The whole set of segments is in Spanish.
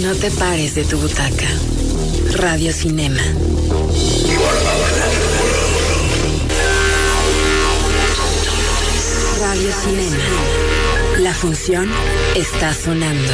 No te pares de tu butaca. Radio Cinema. Radio Cinema. La función está sonando.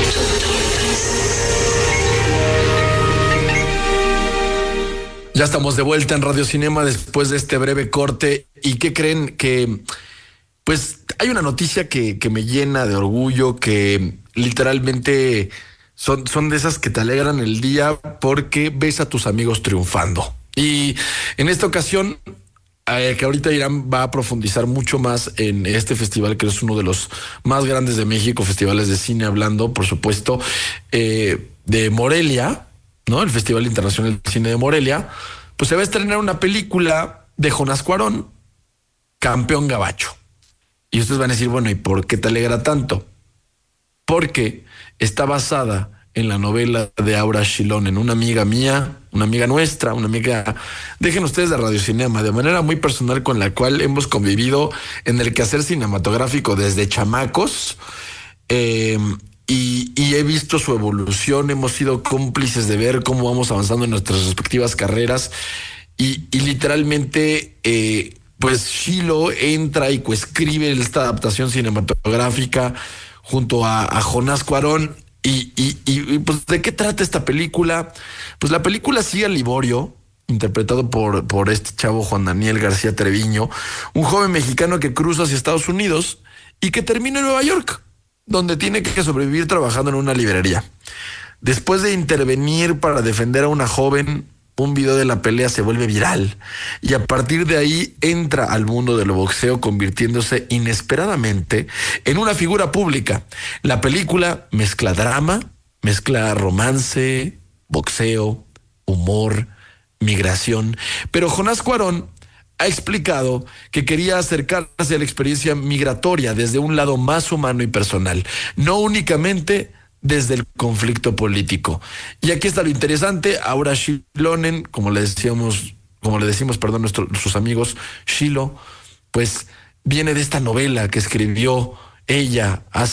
Ya estamos de vuelta en Radio Cinema después de este breve corte. ¿Y qué creen? Que pues hay una noticia que me llena de orgullo, que literalmente son de esas que te alegran el día porque ves a tus amigos triunfando. Y en esta ocasión, que ahorita Irán va a profundizar mucho más en este festival, que es uno de los más grandes de México, festivales de cine, hablando, por supuesto, de Morelia, ¿no? El Festival Internacional de Cine de Morelia, pues se va a estrenar una película de Jonás Cuarón, Campeón Gabacho. Y ustedes van a decir, bueno, ¿y por qué te alegra tanto? Porque está basada en la novela de Aura Shilonen, una amiga mía, una amiga nuestra, una amiga, dejen ustedes de Radio Cinema, de manera muy personal, con la cual hemos convivido en el quehacer cinematográfico desde chamacos, y he visto su evolución, hemos sido cómplices de ver cómo vamos avanzando en nuestras respectivas carreras, y literalmente, pues Shilo entra y coescribe esta adaptación cinematográfica junto a Jonás Cuarón. Y pues, ¿de qué trata esta película? Pues la película sigue a Liborio, interpretado por este chavo Juan Daniel García Treviño, un joven mexicano que cruza hacia Estados Unidos y que termina en Nueva York, donde tiene que sobrevivir trabajando en una librería. Después de intervenir para defender a una joven, un video de la pelea se vuelve viral y a partir de ahí entra al mundo del boxeo, convirtiéndose inesperadamente en una figura pública. La película mezcla drama, mezcla romance, boxeo, humor, migración, pero Jonás Cuarón ha explicado que quería acercarse a la experiencia migratoria desde un lado más humano y personal, no únicamente desde el conflicto político. Y aquí está lo interesante. Aura Shilonen, como le decimos, sus amigos, Shilo, pues viene de esta novela que escribió ella hace